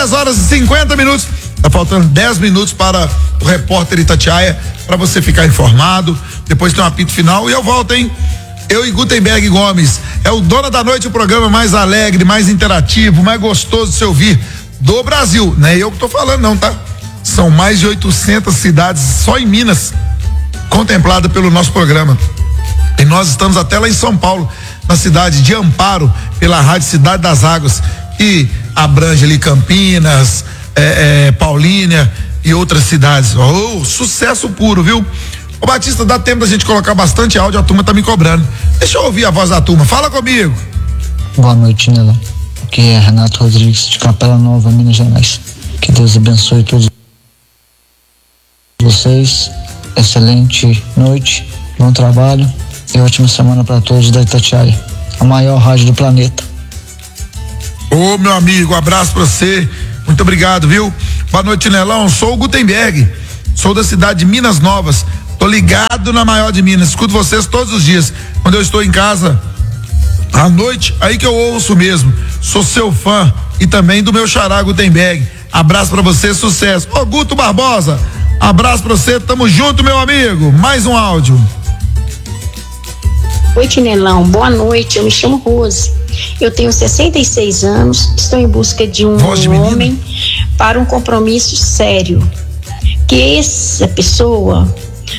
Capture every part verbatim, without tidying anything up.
dez horas e cinquenta minutos. Tá faltando dez minutos para o repórter Itatiaia, para você ficar informado. Depois tem um apito final e eu volto, hein? Eu e Gutenberg Gomes. É o Dona da Noite, o programa mais alegre, mais interativo, mais gostoso de se ouvir do Brasil. Não é eu que tô falando, não, tá? São mais de oitocentas cidades só em Minas contempladas pelo nosso programa. E nós estamos até lá em São Paulo, na cidade de Amparo, pela Rádio Cidade das Águas, que abrange ali Campinas, é, é, Paulínia e outras cidades. Oh, sucesso puro, viu? Ô Batista, dá tempo da gente colocar bastante áudio, a turma tá me cobrando. Deixa eu ouvir a voz da turma, fala comigo. Boa noite, Nela. Aqui é Renato Rodrigues, de Capela Nova, Minas Gerais. Que Deus abençoe todos vocês. Excelente noite, bom trabalho e ótima semana para todos da Itatiaia, a maior rádio do planeta. Ô meu amigo, abraço pra você, muito obrigado, viu? Boa noite, Nelão, sou o Gutenberg, sou da cidade de Minas Novas, tô ligado na maior de Minas, escuto vocês todos os dias, quando eu estou em casa à noite, aí que eu ouço mesmo, sou seu fã e também do meu xará Gutenberg. Abraço pra você, sucesso. Ô Guto Barbosa, abraço pra você, tamo junto, meu amigo. Mais um áudio. Oi, Tinelão, boa noite, eu me chamo Rose, eu tenho sessenta e seis anos, estou em busca de um de homem para um compromisso sério, que essa pessoa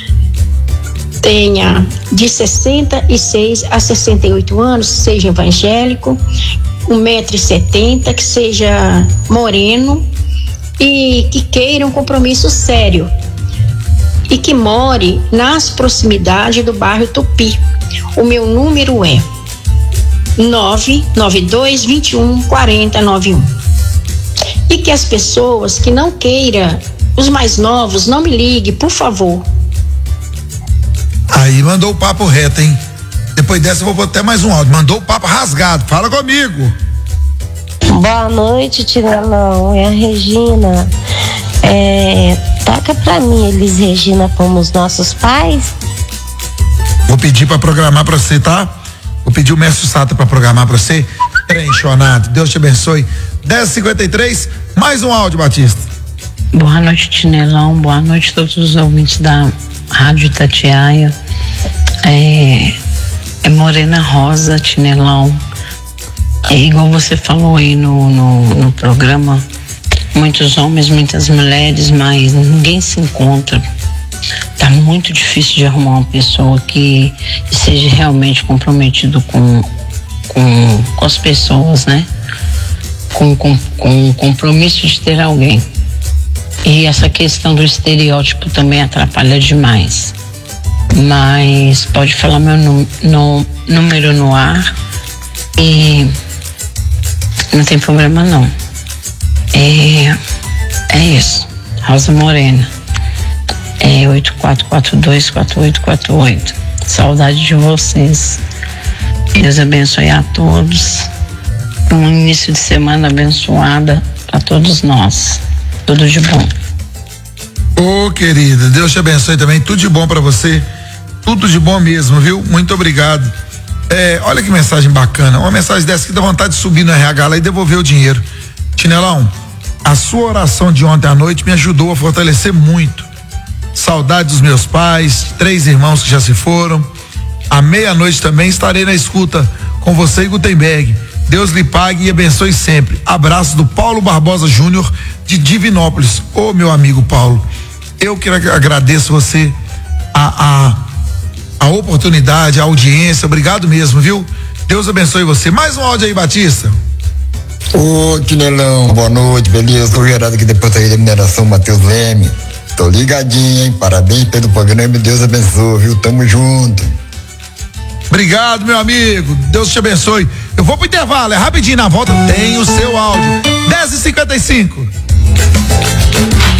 tenha de sessenta e seis a sessenta e oito anos, seja evangélico, um metro e setenta, que seja moreno e que queira um compromisso sério e que more nas proximidades do bairro Tupi. O meu número é nove nove dois, vinte e um, quarenta, noventa e um. E que as pessoas que não queiram, os mais novos, não me liguem, por favor. Aí mandou o papo reto, hein? Depois dessa eu vou botar mais um áudio. Mandou o papo rasgado. Fala comigo. Boa noite, Tinelão. É a Regina. É, toca pra mim, Elis Regina, como os nossos pais. Vou pedir pra programar pra você, tá? Vou pedir o mestre Sata pra programar pra você. Trenchonado. Deus te abençoe. dez e cinquenta e três, mais um áudio, Batista. Boa noite, Tinelão. Boa noite a todos os ouvintes da Rádio Itatiaia. É, é Morena Rosa, Tinelão. É igual você falou aí no, no, no programa, muitos homens, muitas mulheres, mas ninguém se encontra. Tá muito difícil de arrumar uma pessoa que seja realmente comprometido com, com, com as pessoas, né? Com, com, com o compromisso de ter alguém. E essa questão do estereótipo também atrapalha demais. Mas pode falar meu num, no, número no ar e não tem problema não. É, é isso. Rosa Morena. É oito quatro quatro dois, quatro oito quatro oito. Saudade de vocês. Deus abençoe a todos. Um início de semana abençoada para todos nós. Tudo de bom. Ô, oh, querida, Deus te abençoe também. Tudo de bom para você. Tudo de bom mesmo, viu? Muito obrigado. É, olha que mensagem bacana. Uma mensagem dessa que dá vontade de subir no R H lá e devolver o dinheiro. Tinelão, a sua oração de ontem à noite me ajudou a fortalecer muito. Saudade dos meus pais, três irmãos que já se foram. À meia-noite também estarei na escuta com você e Gutenberg. Deus lhe pague e abençoe sempre. Abraço do Paulo Barbosa Júnior, de Divinópolis. Ô, meu amigo Paulo, eu que agradeço você a, a, a oportunidade, a audiência. Obrigado mesmo, viu? Deus abençoe você. Mais um áudio aí, Batista. Ô, Tinelão, boa noite, beleza? Sou o Gerardo aqui da Portaria da Mineração, Matheus Leme. Tô ligadinho, hein? Parabéns pelo programa e Deus abençoe, viu? Tamo junto. Obrigado, meu amigo. Deus te abençoe. Eu vou pro intervalo, é rapidinho, na volta tem o seu áudio. dez e cinquenta e cinco.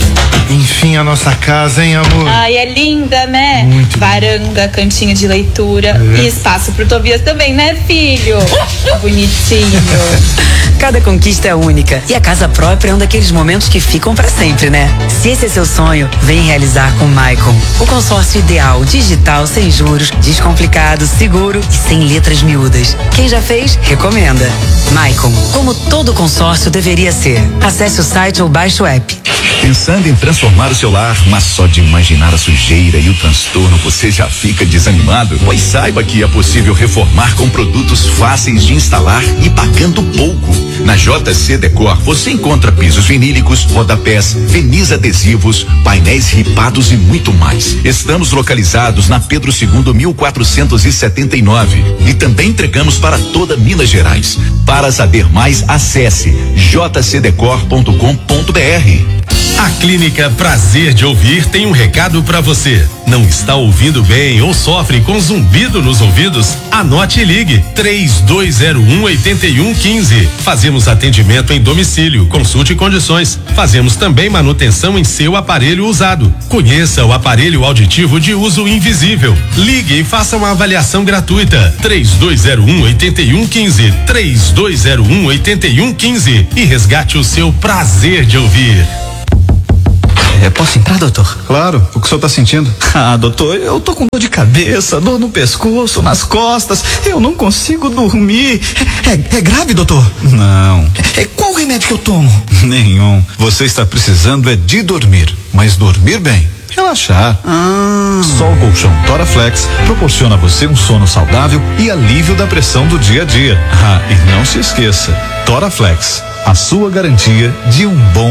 Enfim, a nossa casa, hein, amor? Ai, é linda, né? Muito Varanda, cantinho de leitura É. e espaço pro Tobias também, né, filho? Bonitinho. Cada conquista é única e a casa própria é um daqueles momentos que ficam pra sempre, né? Se esse é seu sonho, vem realizar com o Maicon. O consórcio ideal, digital, sem juros, descomplicado, seguro e sem letras miúdas. Quem já fez, recomenda. Maicon, como todo consórcio deveria ser. Acesse o site ou baixe o app. Pensando em transformar o seu lar, mas só de imaginar a sujeira e o transtorno você já fica desanimado? Pois saiba que é possível reformar com produtos fáceis de instalar e pagando pouco. Na J C Decor você encontra pisos vinílicos, rodapés, verniz adesivos, painéis ripados e muito mais. Estamos localizados na Pedro segundo mil quatrocentos e setenta e nove e também entregamos para toda Minas Gerais. Para saber mais, acesse j c decor ponto com ponto b r. A Clínica Prazer de Ouvir tem um recado para você. Não está ouvindo bem ou sofre com zumbido nos ouvidos? Anote e ligue três dois zero um oito um um cinco. Fazemos atendimento em domicílio, consulte condições. Fazemos também manutenção em seu aparelho usado. Conheça o aparelho auditivo de uso invisível. Ligue e faça uma avaliação gratuita. três dois zero um oito um um cinco. três dois zero um oito um um cinco e resgate o seu prazer de ouvir. É, posso entrar, doutor? Claro, o que o senhor tá sentindo? Ah, doutor, eu tô com dor de cabeça, dor no pescoço, nas costas, eu não consigo dormir. É, é, é grave, doutor? Não. É, qual remédio que eu tomo? Nenhum. Você está precisando é de dormir, mas dormir bem. Relaxar. Ah. Só o colchão Toraflex proporciona a você um sono saudável e alívio da pressão do dia a dia. Ah, e não se esqueça, Toraflex, a sua garantia de um bom